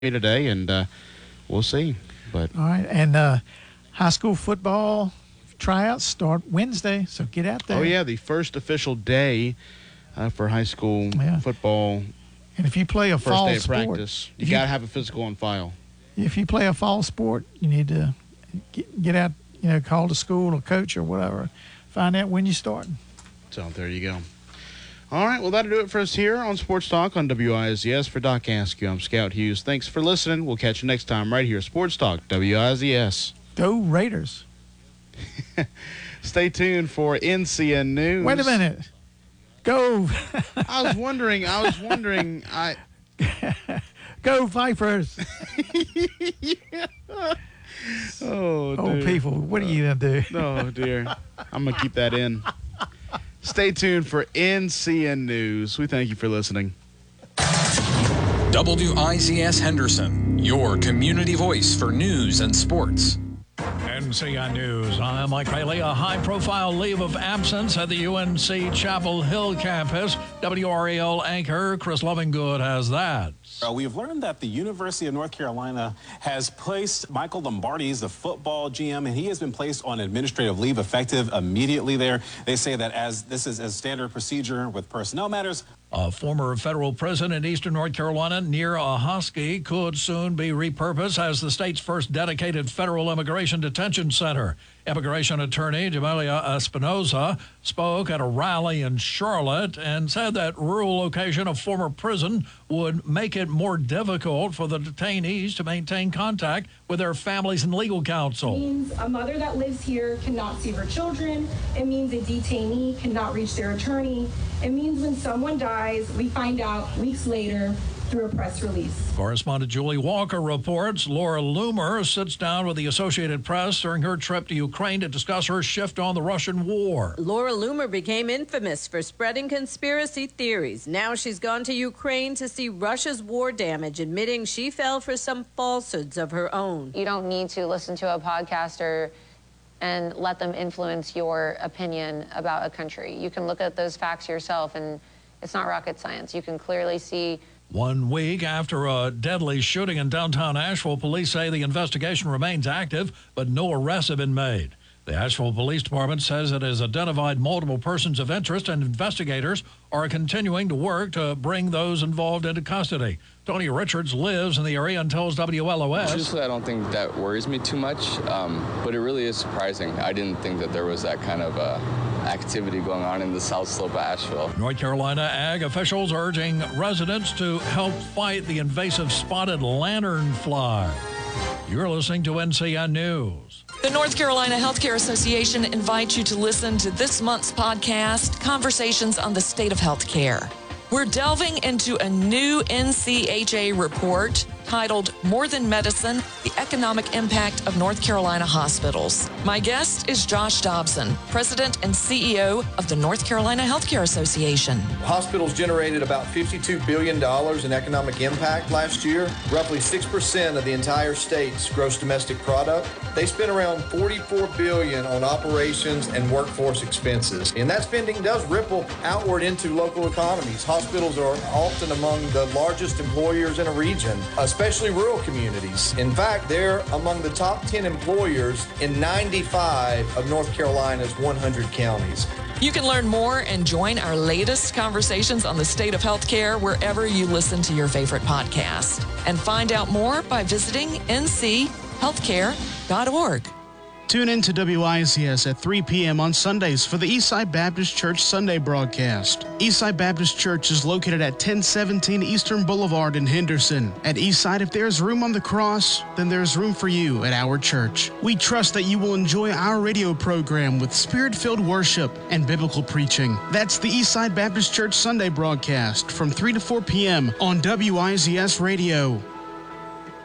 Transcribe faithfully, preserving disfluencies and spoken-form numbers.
today, and uh, we'll see. But all right, and uh, high school football tryouts start Wednesday, so get out there. Oh yeah, the first official day uh, for high school yeah. football. And if you play a first fall day of sport, practice, you, you got to have a physical on file. If you play a fall sport, you need to get, get out, you know, call the school or coach or whatever, find out when you start. So there you go. All right, well, that'll do it for us here on Sports Talk on W I Z S. For Doc Askew, I'm Scout Hughes. Thanks for listening. We'll catch you next time right here, Sports Talk, W I Z S. Go Raiders. Stay tuned for N C N News. Wait a minute. Go. I was wondering, I was wondering, I... Go Vipers. yeah. Oh, oh, dude. people, what are you going to do? Oh, dear. I'm going to keep that in. Stay tuned for N C N News. We thank you for listening. W I Z S Henderson, your community voice for news and sports. N C N News. I'm Mike Bailey. A high-profile leave of absence at the U N C Chapel Hill campus. W R A L anchor Chris Lovingood has that. Uh, we have learned that the University of North Carolina has placed Michael Lombardi, the football G M, and he has been placed on administrative leave effective immediately there. They say that as this is as standard procedure with personnel matters. A former federal prison in eastern North Carolina near Ahoskie could soon be repurposed as the state's first dedicated federal immigration detention center. Immigration attorney Jamelia Espinoza spoke at a rally in Charlotte and said that rural location of former prison would make it more difficult for the detainees to maintain contact with their families and legal counsel. It means a mother that lives here cannot see her children. It means a detainee cannot reach their attorney. It means when someone dies, we find out weeks later through a press release. Correspondent Julie Walker reports Laura Loomer sits down with the Associated Press during her trip to Ukraine to discuss her shift on the Russian war. Laura Loomer became infamous for spreading conspiracy theories. Now she's gone to Ukraine to see Russia's war damage, admitting she fell for some falsehoods of her own. You don't need to listen to a podcaster and let them influence your opinion about a country. You can look at those facts yourself, and it's not rocket science. You can clearly see. One week after a deadly shooting in downtown Asheville, police say the investigation remains active, but no arrests have been made. The Asheville Police Department says it has identified multiple persons of interest, and investigators are continuing to work to bring those involved into custody. Tony Richards lives in the area and tells W L O S. Honestly, I don't think that worries me too much, um, but it really is surprising. I didn't think that there was that kind of uh, activity going on in the South Slope of Asheville. North Carolina ag officials urging residents to help fight the invasive spotted lanternfly. You're listening to N C N News. The North Carolina Healthcare Association invites you to listen to this month's podcast, Conversations on the State of Healthcare. We're delving into a new N C H A report titled More Than Medicine, the Economic Impact of North Carolina Hospitals. My guest is Josh Dobson, President and C E O of the North Carolina Healthcare Association. Hospitals generated about fifty-two billion dollars in economic impact last year, roughly six percent of the entire state's gross domestic product. They spent around forty-four billion dollars on operations and workforce expenses. And that spending does ripple outward into local economies. Hospitals are often among the largest employers in a region, especially rural communities. In fact, they're among the top ten employers in ninety-five of North Carolina's one hundred counties. You can learn more and join our latest conversations on the state of healthcare wherever you listen to your favorite podcast. And find out more by visiting n c healthcare dot org. Tune in to W I Z S at three p.m. on Sundays for the Eastside Baptist Church Sunday broadcast. Eastside Baptist Church is located at ten seventeen Eastern Boulevard in Henderson. At Eastside, if there's room on the cross, then there's room for you at our church. We trust that you will enjoy our radio program with spirit-filled worship and biblical preaching. That's the Eastside Baptist Church Sunday broadcast from three to four p.m. on W I Z S Radio.